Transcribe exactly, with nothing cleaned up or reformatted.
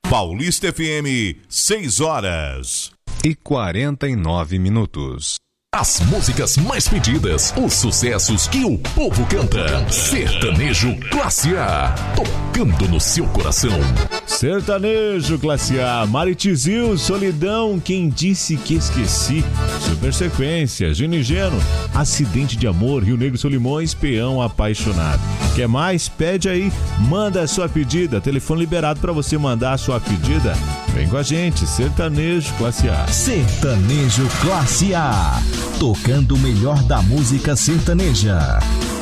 Paulista F M, seis horas e quarenta e nove minutos. As músicas mais pedidas, os sucessos que o povo canta. Sertanejo Classe A, tocando no seu coração. Sertanejo Classe A, Maritizil, Solidão, Quem Disse Que Esqueci. Super Sequência, Gino e Geno, Acidente de Amor, Rio Negro Solimões, Peão Apaixonado. Quer mais? Pede aí, manda a sua pedida. Telefone liberado para você mandar a sua pedida. Vem com a gente, Sertanejo Classe A. Sertanejo Classe A, tocando o melhor da música sertaneja.